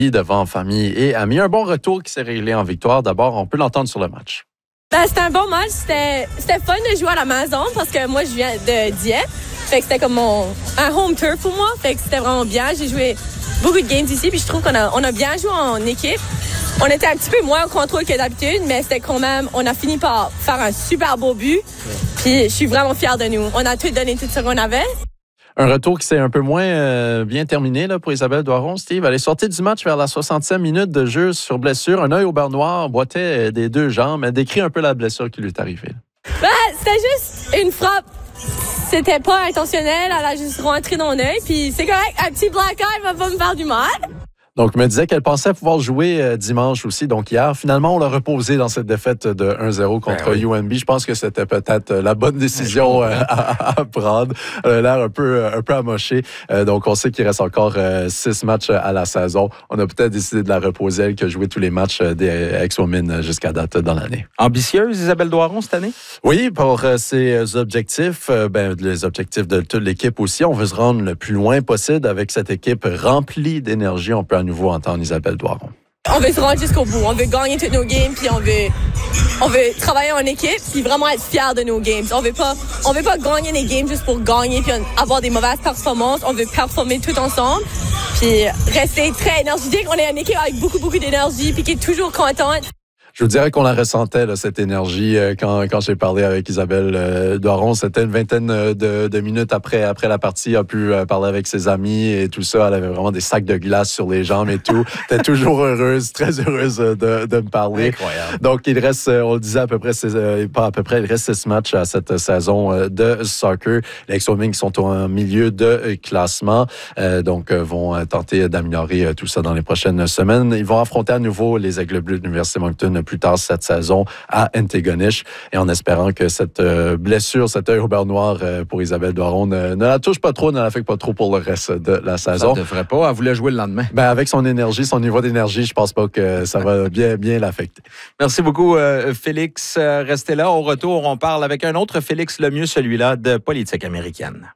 devant famille et amis. Un bon retour qui s'est réglé en victoire. D'abord, on peut l'entendre sur le match. C'était un bon match. C'était fun de jouer à la maison parce que moi, je viens de Dieppe. Fait que c'était comme un home turf pour moi. Fait que c'était vraiment bien. J'ai joué beaucoup de games ici puis je trouve qu'on a bien joué en équipe. On était un petit peu moins au contrôle que d'habitude, mais c'était quand même, on a fini par faire un super beau but. Puis je suis vraiment fière de nous. On a tout donné tout ce qu'on avait. Un retour qui s'est un peu moins bien terminé là, pour Isabelle Doiron. Steve, elle est sortie du match vers la 60e minute de jeu sur blessure. Un œil au beurre noir, boitait des deux jambes. Elle décrit un peu la blessure qui lui est arrivée. C'était juste une frappe. C'était pas intentionnel. Elle a juste rentré dans l'œil. Puis c'est correct, un petit black eye va pas me faire du mal. Donc, me disait qu'elle pensait pouvoir jouer dimanche aussi. Donc, hier, finalement, on l'a reposé dans cette défaite de 1-0 contre UNB. Je pense que c'était peut-être la bonne décision à prendre. Elle a l'air un peu amochée. Donc, on sait qu'il reste encore 6 matchs à la saison. On a peut-être décidé de la reposer, elle qui a joué tous les matchs des ex-women jusqu'à date dans l'année. Ambitieuse, Isabelle Doiron, cette année? Oui, pour ses objectifs, les objectifs de toute l'équipe aussi. On veut se rendre le plus loin possible avec cette équipe remplie d'énergie. On peut à nouveau entendre Isabelle Doiron. On veut se rendre jusqu'au bout. On veut gagner toutes nos games, puis on veut travailler en équipe, puis vraiment être fiers de nos games. On veut pas gagner des games juste pour gagner, puis avoir des mauvaises performances. On veut performer tout ensemble, puis rester très énergétique. On est une équipe avec beaucoup, beaucoup d'énergie, puis qui est toujours contente. Je vous dirais qu'on la ressentait, là, cette énergie, quand j'ai parlé avec Isabelle Doiron. C'était une vingtaine de minutes après la partie. Elle a pu parler avec ses amis et tout ça. Elle avait vraiment des sacs de glace sur les jambes et tout. Elle était toujours heureuse, très heureuse de me parler. Incroyable. Donc, il reste, on le disait à peu près, il reste 6 matchs à cette saison de soccer. Les ex-women qui sont en milieu de classement, donc vont tenter d'améliorer tout ça dans les prochaines semaines. Ils vont affronter à nouveau les Aigles Bleus de l'Université Moncton plus tard cette saison à Antigonish, et en espérant que cette blessure, cet œil au beurre noir pour Isabelle Doiron ne la touche pas trop, ne l'affecte pas trop pour le reste de la saison. Ça ne devrait pas. Elle voulait jouer le lendemain. Avec son énergie, son niveau d'énergie, je pense pas que ça va bien l'affecter. Merci beaucoup, Félix. Restez là. Au retour, on parle avec un autre Félix Lemieux, celui-là de politique américaine.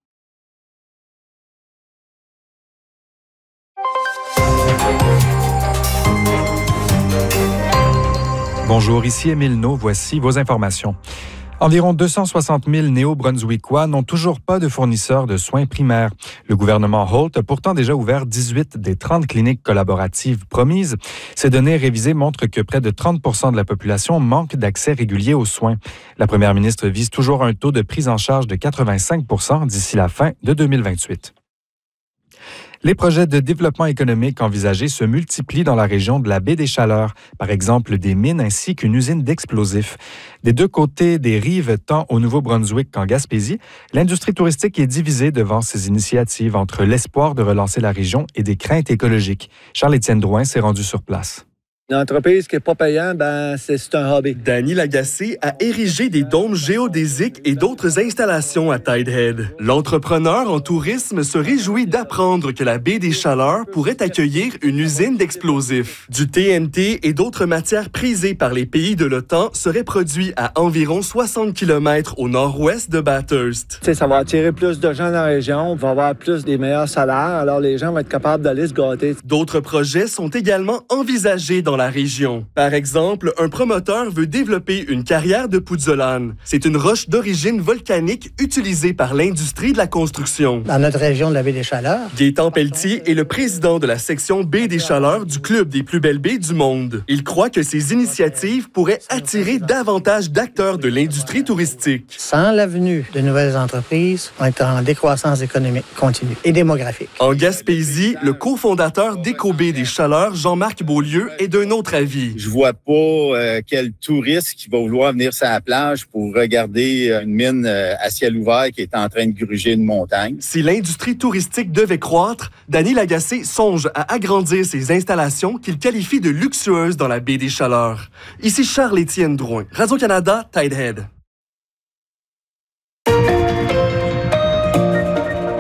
Bonjour, ici Émile No, voici vos informations. Environ 260 000 néo-brunswickois n'ont toujours pas de fournisseur de soins primaires. Le gouvernement Holt a pourtant déjà ouvert 18 des 30 cliniques collaboratives promises. Ces données révisées montrent que près de 30 % de la population manque d'accès régulier aux soins. La première ministre vise toujours un taux de prise en charge de 85 % d'ici la fin de 2028. Les projets de développement économique envisagés se multiplient dans la région de la baie des Chaleurs, par exemple des mines ainsi qu'une usine d'explosifs. Des deux côtés des rives, tant au Nouveau-Brunswick qu'en Gaspésie, l'industrie touristique est divisée devant ces initiatives entre l'espoir de relancer la région et des craintes écologiques. Charles-Étienne Drouin s'est rendu sur place. Une entreprise qui n'est pas payante, c'est un hobby. Dany Lagacé a érigé des dômes géodésiques et d'autres installations à Tidehead. L'entrepreneur en tourisme se réjouit d'apprendre que la baie des Chaleurs pourrait accueillir une usine d'explosifs. Du TNT et d'autres matières prisées par les pays de l'OTAN seraient produits à environ 60 km au nord-ouest de Bathurst. Ça va attirer plus de gens dans la région, on va avoir plus des meilleurs salaires, alors les gens vont être capables d'aller se gâter. D'autres projets sont également envisagés dans la région. Par exemple, un promoteur veut développer une carrière de pouzzolane. C'est une roche d'origine volcanique utilisée par l'industrie de la construction. Dans notre région de la baie des Chaleurs. Gaétan Pelletier est le président de la section baie des Chaleurs du Club des plus belles baies du monde. Il croit que ces initiatives pourraient attirer davantage d'acteurs de l'industrie touristique. Sans la venue de nouvelles entreprises, on est en décroissance économique continue et démographique. En Gaspésie, le cofondateur d'Éco-Baie des Chaleurs, Jean-Marc Beaulieu, est d'un autre avis. Je vois pas quel touriste qui va vouloir venir sur la plage pour regarder une mine à ciel ouvert qui est en train de gruger une montagne. Si l'industrie touristique devait croître, Dany Lagacé songe à agrandir ses installations qu'il qualifie de luxueuses dans la baie des Chaleurs. Ici Charles-Étienne Drouin, Radio-Canada, Tidehead.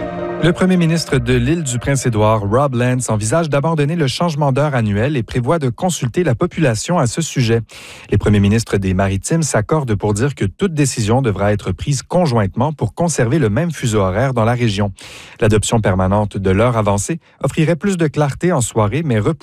Le premier ministre de l'île du Prince-Édouard, Rob Lance, envisage d'abandonner le changement d'heure annuel et prévoit de consulter la population à ce sujet. Les premiers ministres des Maritimes s'accordent pour dire que toute décision devra être prise conjointement pour conserver le même fuseau horaire dans la région. L'adoption permanente de l'heure avancée offrirait plus de clarté en soirée, mais